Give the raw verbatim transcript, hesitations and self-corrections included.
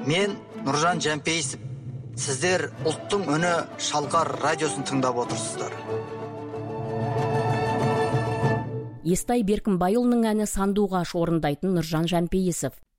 Мен Нұржан Жәмпейісов. Сіздер ұлттың үні Шалқар радиосын тыңдап отырсыздар. Естай Беркімбайұлының әні Сандуғаш орындайтын Нұржан Жәмпейісов.